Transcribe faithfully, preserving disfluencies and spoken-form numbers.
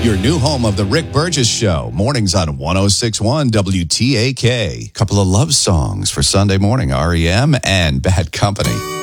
Your new home of the Rick Burgess Show. Mornings on one oh six point one W T A K. Couple of love songs for Sunday morning. R E M and Bad Company.